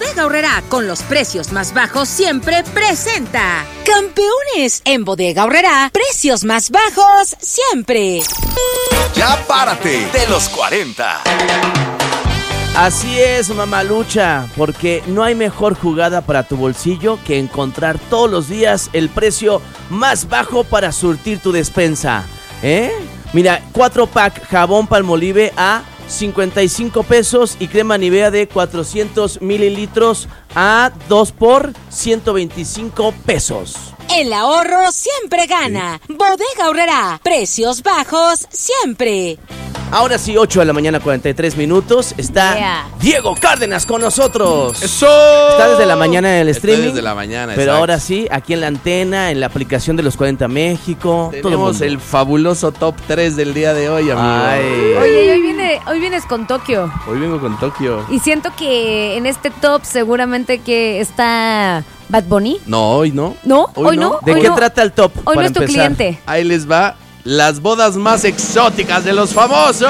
Bodega Aurrerá, con los precios más bajos siempre, presenta Campeones. En Bodega Aurrerá, precios más bajos siempre. Ya párate de los 40. Así es, mamalucha, porque no hay mejor jugada para tu bolsillo que encontrar todos los días el precio más bajo para surtir tu despensa. Mira, 4-pack jabón Palmolive a 55 pesos y crema Nivea de 400 mililitros a 2 por 125 pesos. El ahorro siempre gana. Bodega Aurrerá, precios bajos siempre. Ahora sí, 8 de la mañana, 43 minutos. Está Diego Cárdenas con nosotros. ¡Eso! Está desde la mañana en el streaming. Desde la mañana, pero exacto. ahora sí, aquí en la antena, en la aplicación de los 40 México. Tenemos el fabuloso top 3 del día de hoy, amigo. Ay. Oye, hoy vienes con Tokio. Hoy vengo con Tokio. Y siento que en este top seguramente que está Bad Bunny. No, hoy no. ¿No? ¿Hoy no? ¿De ¿Hoy qué no? trata el top? Hoy no para es tu empezar? cliente. Ahí les va las bodas más exóticas de los famosos.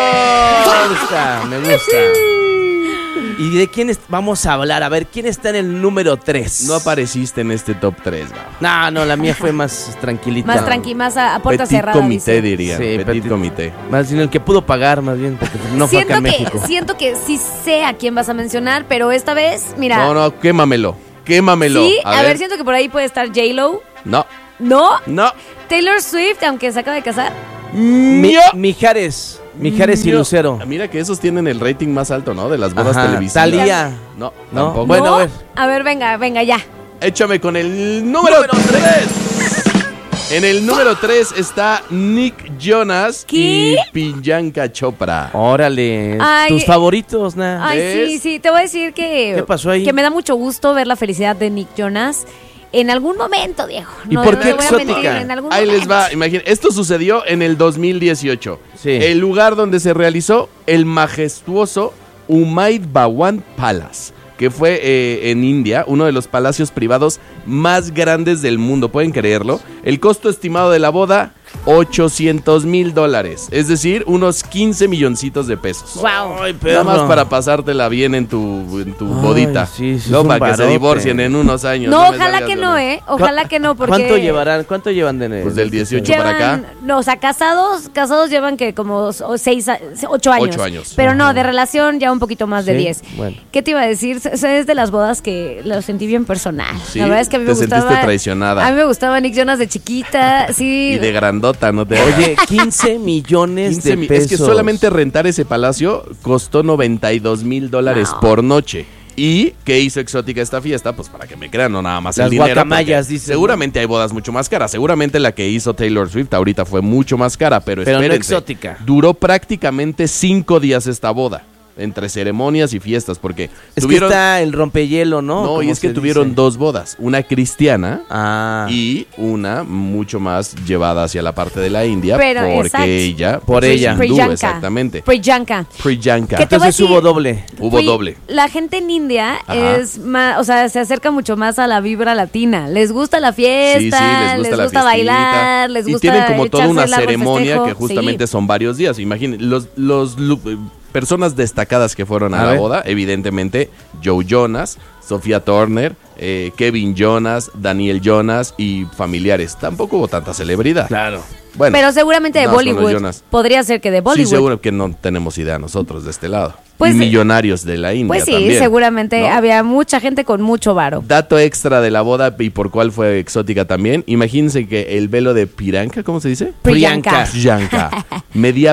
Me gusta. ¿Y de quién vamos a hablar? A ver, ¿quién está en el número 3? No apareciste en este top 3, ¿no? No, la mía fue más tranquilita. Más a puerta Petit cerrada. comité, dice. diría. Sí, Petit comité. Más bien el que pudo pagar, más bien, porque no fue acá en México. Siento que sí sé a quién vas a mencionar, pero esta vez, mira. No, quémamelo. Sí, a ver, siento que por ahí puede estar J-Lo. No. ¿No? Taylor Swift, aunque se acaba de casar. Mijares y Lucero. Mira que esos tienen el rating más alto, ¿no? De las bodas televisivas. Thalía. No, ¿No? tampoco. Bueno, ¿No? a ver. A ver, venga, ya. Échame con el número 3. En el número 3 está Nick Jonas y Priyanka Chopra. Órale, tus favoritos, ¿no? Ay, sí, te voy a decir que... ¿Qué pasó ahí? Que me da mucho gusto ver la felicidad de Nick Jonas en algún momento, Diego. ¿Y por qué voy a mentir, exótica? en algún Ahí momento. les va, imaginen, esto sucedió en el 2018. Sí. El lugar donde se realizó el majestuoso Umaid Bhawan Palace, que fue en India, uno de los palacios privados más grandes del mundo, ¿pueden creerlo? El costo estimado de la boda, $800,000, es decir, unos 15 milloncitos de pesos. Wow. Ay, Nada más para pasártela bien en tu bodita. Sí, No, es un para que se barote. divorcien en unos años. No, me ojalá salgas que de no, la- Ojalá que no, porque... ¿Cuánto llevan de Pues del 18 para acá. No, o sea, casados casados llevan que como 8 años. 8 años. Pero no, de relación ya un poquito más de Sí, 10. bueno. ¿Qué te iba a decir? Es de las bodas que lo sentí bien personal. Sí, La verdad es que a mí me te gustaba... sentiste traicionada. A mí me gustaba Nick Jonas de chiquita, sí. Y de grandota, ¿no te Oye, 15 millones de pesos. Es que solamente rentar ese palacio costó $92,000 por noche. ¿Y qué hizo exótica esta fiesta? Pues para que me crean, no nada más Las el dinero. guacamayas, porque dicen, seguramente hay bodas mucho más caras. Seguramente la que hizo Taylor Swift ahorita fue mucho más cara, pero no espérense. exótica. Duró prácticamente 5 días esta boda, entre ceremonias y fiestas, porque Es tuvieron... que está el rompehielo, ¿no? No, y Como es que se tuvieron dice. 2 bodas, una cristiana Y y una mucho más llevada hacia la parte de la India, Pero, porque exacto. ella, Por pues, ella. hindú, Priyanka. exactamente. Priyanka. Priyanka. ¿Qué te voy a entonces decir? hubo doble. Hubo doble. La gente en India Ajá. es más, o sea, se acerca mucho más a la vibra latina. Les gusta la fiesta, Sí, les gusta la fiestita. bailar, les y gusta tienen como toda echarse una el largo ceremonia festejo. que justamente Sí. son varios días. Imaginen, personas destacadas que fueron a A la ver. boda, evidentemente, Joe Jonas, Sofía Turner, Kevin Jonas, Daniel Jonas y familiares. Tampoco hubo tanta celebridad. Claro. Bueno, Pero seguramente de nada más con los Bollywood. Jonas. Podría ser que de Bollywood. Sí, seguro que no tenemos idea nosotros de este lado. Pues y sí. millonarios de la India Pues sí, también, seguramente ¿no? había mucha gente con mucho varo. Dato extra de la boda y por cuál fue exótica también. Imagínense que el velo de Priyanka, ¿cómo se dice? Priyanka. Priyanka. Medía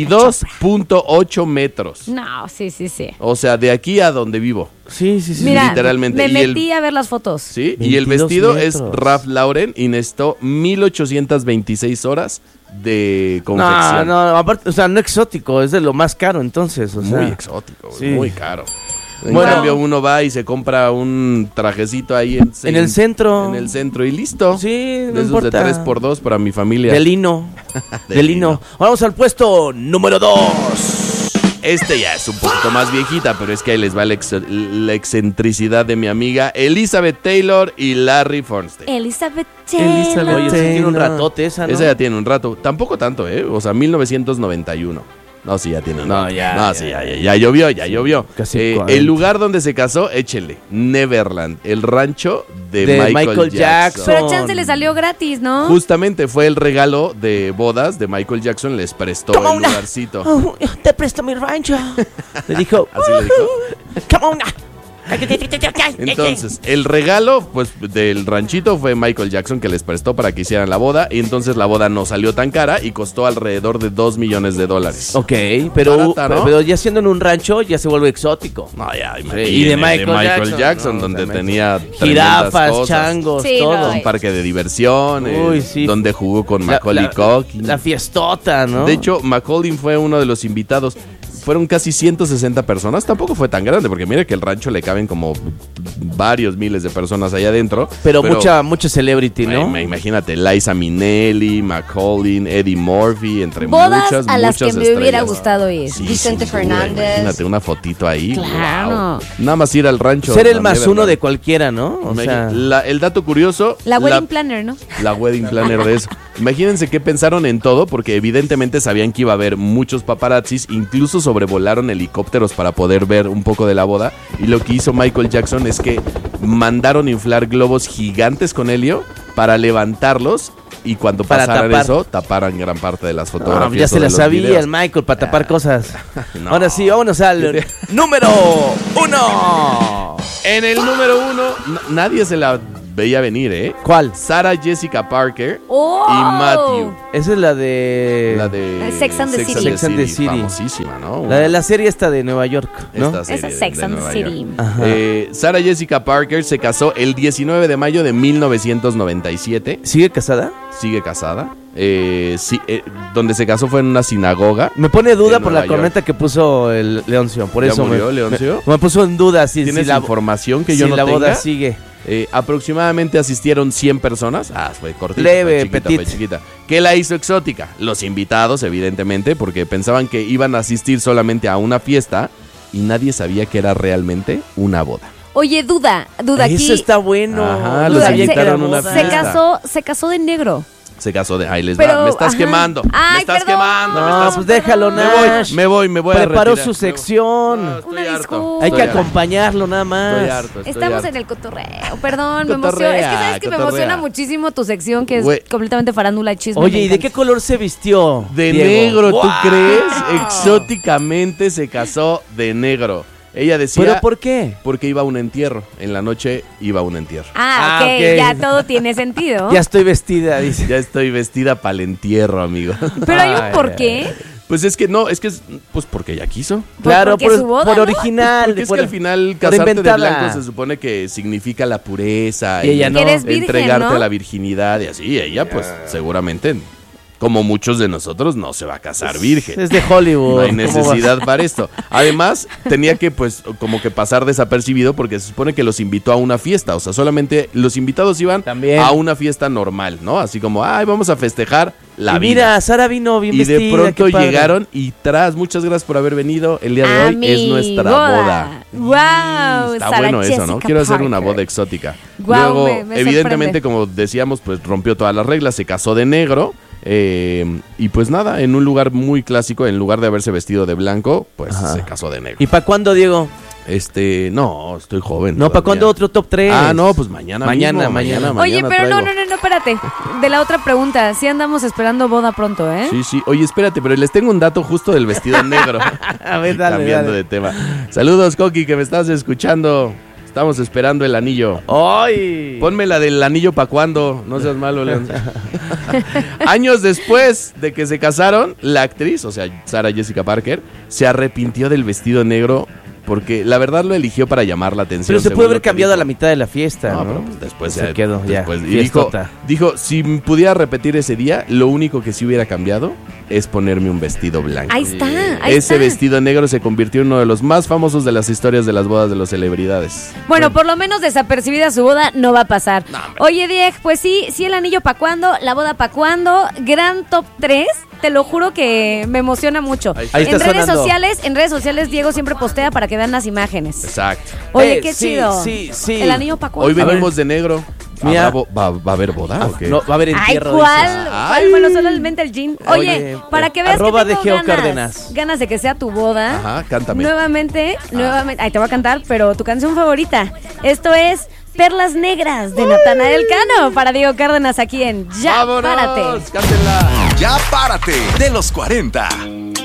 22.8 metros. No, sí. O sea, de aquí a donde vivo. Sí. Mira, literalmente. me Y el- metí a ver las fotos. ¿Sí? Y el 22 vestido es metros. Ralph Lauren y necesitó 1,826 horas de No, confección. aparte, o sea, no exótico, es de lo más caro entonces, o sea. Muy exótico, sí. muy caro. En Bueno. cambio, uno va y se compra un trajecito ahí En el centro. En el centro y listo. Sí, no de esos importa. de 3x2 para mi familia. De lino. De lino. Vamos al puesto número 2. Este ya es un poquito más viejita, pero es que ahí les va la excentricidad de mi amiga Elizabeth Taylor y Larry Feinstein. Elizabeth Taylor. Oye, sí tiene un ratote esa, ¿no? Esa ya tiene un rato. Tampoco tanto, O sea, 1991. No, sí, ya tiene. No, ya. No, sí, ya llovió. Casi 40. El lugar donde se casó, échele. Neverland, el rancho de Michael Jackson. Pero chance le salió gratis, ¿no? Justamente fue el regalo de bodas de Michael Jackson, les prestó el lugarcito. Oh, te presto mi rancho. Le dijo. ¿Así le dijo? Come on. Entonces, el regalo pues del ranchito fue Michael Jackson, que les prestó para que hicieran la boda. Y entonces la boda no salió tan cara y costó alrededor de $2 millones. Ok, pero, Barata, ¿no? pero ya siendo en un rancho ya se vuelve exótico. No, ya, Y de Michael Jackson, no, donde o sea, tenía jirafas, tremendas cosas. changos, Sí, todo. Un parque de diversiones. Uy, sí. Donde jugó con Macaulay Culkin. La fiestota, ¿no? De hecho, Macaulay fue uno de los invitados. Fueron casi 160 personas. Tampoco fue tan grande, porque mira que el rancho le caben como varios miles de personas allá adentro. Pero mucha celebrity, ¿no? Imagínate, Liza Minnelli, Macaulay, Eddie Murphy, entre Bodas muchas a las que me estrellas. hubiera gustado ir. Sí, Vicente sin duda, Fernández. Imagínate una fotito ahí. Claro. Wow. Nada más ir al rancho. Ser el a más Neverland. uno de cualquiera, ¿no? O sea, El dato curioso. La wedding planner, ¿no? La wedding planner de eso. Imagínense que pensaron en todo, porque evidentemente sabían que iba a haber muchos paparazzis, incluso sobrevolaron helicópteros para poder ver un poco de la boda. Y lo que hizo Michael Jackson es que mandaron inflar globos gigantes con helio para levantarlos y cuando Para pasaran tapar. eso, taparan gran parte de las no, fotografías. ya se o de la los sabía videos. el Michael para tapar cosas. No. Ahora sí, vámonos al número 1. En el número 1, nadie se la veía venir, ¿eh? ¿Cuál? Sarah Jessica Parker ¡Oh! y Matthew. Esa es la de... La de Sex and the City. Sex and the City. Famosísima, ¿no? La de la serie esta de Nueva York, ¿no? Esta serie Esa es de- Sex de and the Nueva City. York. Ajá. Sarah Jessica Parker se casó el 19 de mayo de 1997. ¿Sigue casada? Sigue casada. Donde se casó fue en una sinagoga. Me pone duda En por la Nueva York. corneta que puso el Leoncio. Por ¿Ya eso murió Leoncio? me puso en duda si ¿Tienes la información que si yo no la boda tenga? sigue. Aproximadamente asistieron 100 personas. Fue cortita, Leve, fue petit. chiquita. ¿Qué la hizo exótica? Los invitados, evidentemente, porque pensaban que iban a asistir solamente a una fiesta y nadie sabía que era realmente una boda. Oye, duda aquí. Eso está bueno. Ajá, No los sabía que era invitaron a una boda. fiesta. se casó de negro. Se casó de... Ahí les Pero, va. Me estás ajá. quemando. Ay, me estás perdón. quemando. me No, estás- pues déjalo, Nash. Me voy a Preparó retirar. su sección. No, estoy Una harto. disculpa. Hay que Estoy harto. acompañarlo nada más. Estoy harto. Estamos en el cotorreo. Perdón, me Cotorrea, emociona. Es que sabes que me cotorrea. emociona muchísimo tu sección, que es Güey. completamente farándula y chisme. Oye, me ¿y de encanta. qué color se vistió? De Diego? negro, ¿tú ¡Wow! crees? Exóticamente se casó de negro. Ella decía... ¿Pero por qué? Porque iba a un entierro. En la noche iba a un entierro. Ah, Ah, ok, ok. ya todo tiene sentido. Ya estoy vestida, dice. Ya estoy vestida para el entierro, amigo. Pero hay Ay, un porqué. Pues es que no, pues porque ella quiso. Claro, porque su boda, ¿no? original. Porque es por- que al final por casarte de inventada. blanco se supone que significa la pureza Y ella no. Que eres virgen, entregarte ¿no? a la virginidad y así. Ella pues seguramente, como muchos de nosotros, no se va a casar virgen. Es de Hollywood. No hay ¿cómo va? necesidad para esto. Además, tenía que, pues, como que pasar desapercibido porque se supone que los invitó a una fiesta. O sea, solamente los invitados iban También. a una fiesta normal, ¿no? Así como, ay, vamos a festejar la Y vida. mira, Sara vino bien Y vestida. de pronto qué padre. llegaron y muchas gracias por haber venido. El día de A hoy mi es nuestra boda. Wow, Está Sarah bueno eso, ¿no? Jessica Quiero hacer una Parker. boda exótica. Guau, Luego, me evidentemente, sorprende. como decíamos, pues rompió todas las reglas, se casó de negro. Y pues nada, en un lugar muy clásico, en lugar de haberse vestido de blanco, pues Ajá. se casó de negro. ¿Y para cuándo, Diego? No, estoy joven. No, ¿para todavía. cuándo otro top 3? No, pues mañana. Mañana, mismo, mañana. Oye, pero traigo. no, espérate. De la otra pregunta, sí andamos esperando boda pronto, ¿eh? Sí. Oye, espérate, pero les tengo un dato justo del vestido negro. A ver, dale, Cambiando dale. de tema. Saludos, Coqui, que me estás escuchando. Estamos esperando el anillo. ¡Ay! Ponme la del anillo pa' cuando. No seas malo, León. Años después de que se casaron, la actriz, o sea, Sarah Jessica Parker, se arrepintió del vestido negro porque la verdad lo eligió para llamar la atención. Pero se según puede haber lo que cambiado a dijo. la mitad de la fiesta, ¿no? Pero pues después se quedó ya. después. Y dijo, si pudiera repetir ese día, lo único que sí hubiera cambiado es ponerme un vestido blanco. Ahí está, Ese vestido negro se convirtió en uno de los más famosos de las historias de las bodas de las celebridades. Bueno, por lo menos desapercibida su boda no va a pasar. Oye, Dieg, pues sí, el anillo pa' cuándo, la boda pa' cuándo, gran top 3. Te lo juro que me emociona mucho. Ahí está sonando. En redes sociales Diego siempre postea para que vean las imágenes. Exacto. Oye, qué sí, chido. sí. El anillo pa' cuándo. Hoy venimos de negro. Mira. ¿Va a haber boda o qué? No, va a haber entierro. ¿Cuál? dices. ¿Cuál? Bueno, solamente el gin. Oye, para que veas arroba que tengo de Geo Cárdenas. ganas de que sea tu boda. Ajá, cántame. Nuevamente, ay, te voy a cantar, pero tu canción favorita. Esto es Perlas Negras de Natanael Cano para Diego Cárdenas aquí en Ya ¡Vámonos! Párate. ¡Cántenla! Ya párate de los 40.